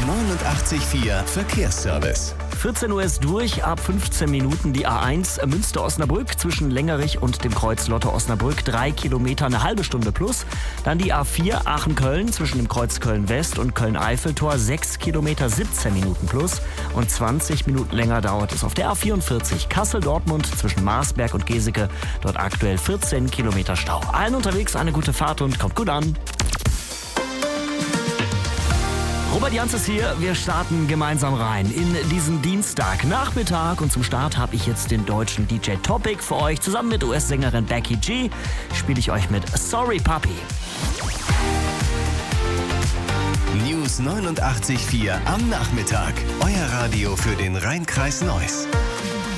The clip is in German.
89.4 Verkehrsservice. 14 Uhr ist durch, ab 15 Minuten die A1 Münster-Osnabrück zwischen Längerich und dem Kreuz Lotte-Osnabrück, 3 Kilometer, eine halbe Stunde plus. Dann die A4 Aachen-Köln zwischen dem Kreuz Köln-West und Köln-Eiffeltor, 6 Kilometer, 17 Minuten plus. Und 20 Minuten länger dauert es auf der A44 Kassel-Dortmund zwischen Marsberg und Geseke, dort aktuell 14 Kilometer Stau. Allen unterwegs eine gute Fahrt und kommt gut an. Robert Jans ist hier, wir starten gemeinsam rein in diesen Dienstagnachmittag und zum Start habe ich jetzt den deutschen DJ Topic für euch. Zusammen mit US-Sängerin Becky G spiele ich euch mit Sorry Puppy. News 89.4 am Nachmittag. Euer Radio für den Rhein-Kreis Neuss.